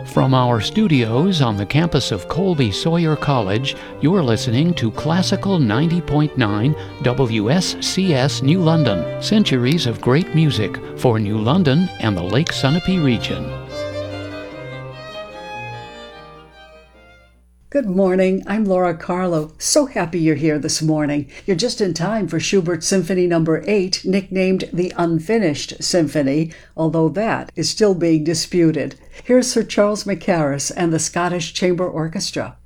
From our studios on the campus of Colby Sawyer College, you're listening to Classical 90.9 WSCS New London. Centuries of great music for New London and the Lake Sunapee region. Good morning. I'm Laura Carlo. So happy you're here this morning. You're just in time for Schubert Symphony No. 8, nicknamed the Unfinished Symphony, although that is still being disputed. Here's Sir Charles Mackerras and the Scottish Chamber Orchestra.